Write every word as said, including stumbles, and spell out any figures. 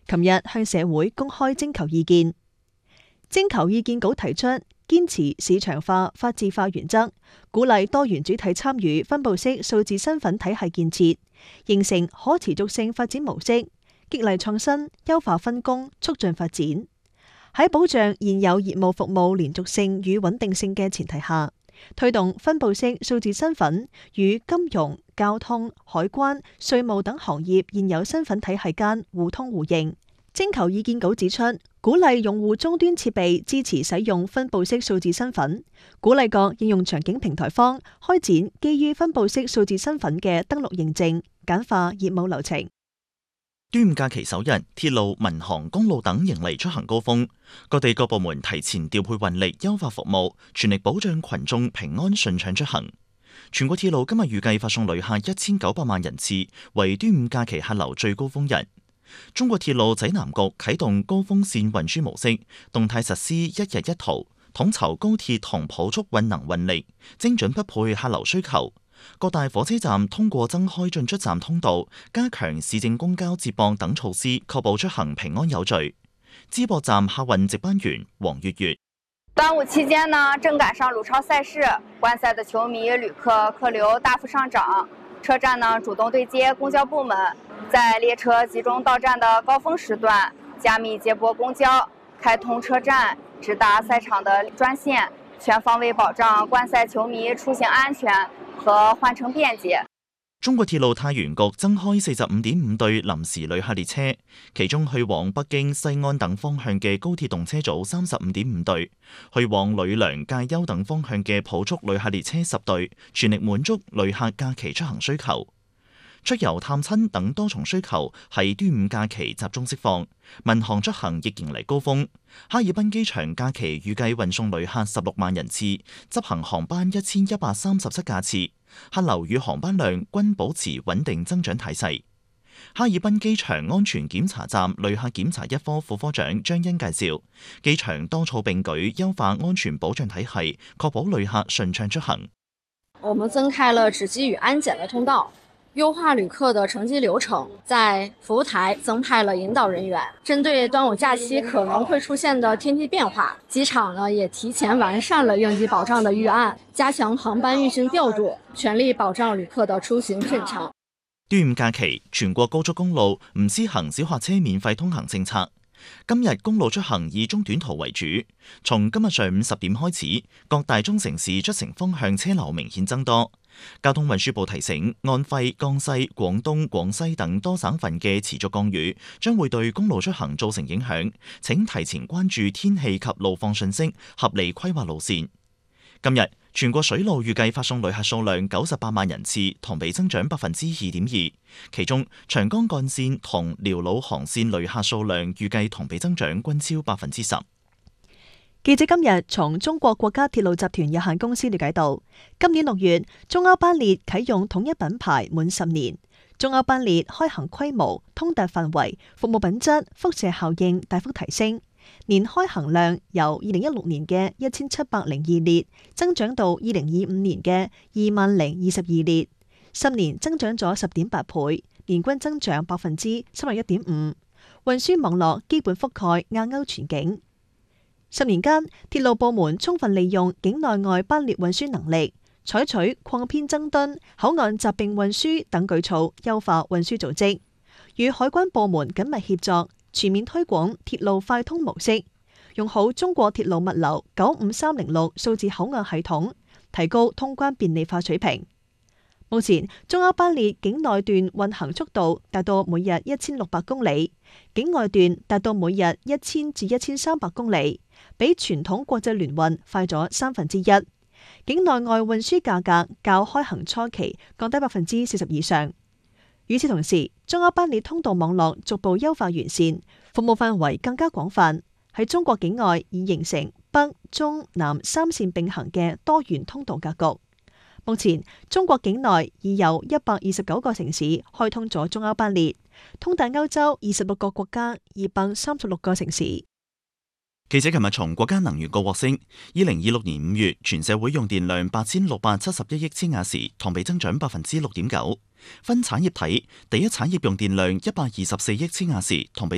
琴日向社會公開徵求意見。徵求意見稿提出，堅持市場化、法治化原則，鼓勵多元主體參與分布式數字身份體系建設，形成可持續性發展模式，激勵創新、優化分工、促進發展。喺保障現有業務服務連續性與穩定性嘅前提下，推動分布式數字身份與金融、交通、海關、稅務等行業現有身份體系間互通互認。徵求意見稿指出，鼓勵用戶終端設備支持使用分布式數字身份，鼓勵各應用場景平台方開展基於分布式數字身份嘅登錄認證，簡化業務流程。 端午假期首日，鐵路、民航、公路等迎嚟出行高峰，各地各部門提前調配運力，優化服務，全力保障群眾平安順暢出行。全國鐵路今日預計發送旅客一千九百萬人次，為端午假期客流最高峰日。中國鐵路濟南局啟動高峰線運輸模式，動態實施一日一圖，統籌高鐵同普速運能運力，精準匹配客流需求。各大火車站通過增開進出站通道，加強市政公交接駁等措施，確保出行平安有序。淄博站客運值班員黃月月： 端午期間呢，正趕上魯超賽事，觀賽的球迷、旅客客流大幅上漲，車站呢主動對接公交部門，在列車集中到站的高峰時段，加密接駁公交，開通車站直達賽場的專線，全方位保障觀賽球迷出行安全和換乘便捷。 中國鐵路太原局增開四十五點五對臨時旅客列車，其中去往北京、西安等方向嘅高鐵動車組三十五點五對，去往呂梁、介休等方向嘅普速旅客列車十對，全力滿足旅客假期出行需求。出遊探親等多重需求喺端午假期集中釋放，民航出行亦迎嚟高峰。哈爾濱機場假期預計運送旅客十六萬人次，執行航班一千一百三十七架次，客流與航班量均保持穩定增長態勢。哈爾濱機場安全檢查站旅客檢查一科副科長張欣介紹，機場多措並舉，優化安全保障體系，確保旅客順暢出行。 我們增開了值機與安檢的通道，優化旅客的乘機流程，在服務台增派了引導人員，針對端午假期可能會出現的天氣變化，機場呢也提前完善了應急保障的預案，加強航班運行調度，全力保障旅客的出行順暢。 端午假期，全國高速公路唔施行小客車免費通行政策。今日公路出行以中短途為主，從今日上午十點開始，各大中城市出城方向車流明顯增多。交通運輸部提醒，安徽、江西、廣東、廣西等多省份嘅持續降雨將會對公路出行造成影響，請提前關注天氣及路況信息，合理規劃路線。今日全國水路預計發送旅客數量九十八萬人次，同比增長百分之二點二。其中長江幹線同遼魯航線旅客數量預計同比增長均超百分之十。 記者今日從中國國家鐵路集團有限公司了解到，今年六月中歐班列啟用統一品牌滿十年，中歐班列開行規模、通達範圍、服務品質、輻射效應大幅提升，年開行量由二零一六年嘅一千七百零二列增長到二零二五年嘅二萬零二十二列，十年增長咗十點八倍，年均增長百分之三十一點五。運輸網絡基本覆蓋亞歐全境。十年間，鐵路部門充分利用境內外班列運輸能力，採取擴編增噸、口岸集併運輸等舉措，優化運輸組織，與海關部門緊密協作，全面推廣鐵路快通模式，用好中國鐵路物流九五三零六數字口岸系統，提高通關便利化水平。目前，中歐班列境內段運行速度達到每日一千六百公里，境外段達到每日一千至一千三百公里，比傳統國際聯運快咗三分之一。境內外運輸價格較開行初期降低百分之四十以上。與此同時，中歐班列通道網絡逐步優化完善，服務範圍更加廣泛，喺中國境外已形成北、中、南三線並行嘅多元通道格局。目前，中國境內已有一百二十九個城市開通咗中歐班列，通達歐洲二十六個國家二百三十六個城市。 記者琴日從國家能源局獲悉，二零二六年五月全社會用電量八千六百七十一億千瓦時，同比增長百分之六點九。分產業睇，第一產業用電量一百二十四億千瓦時，同比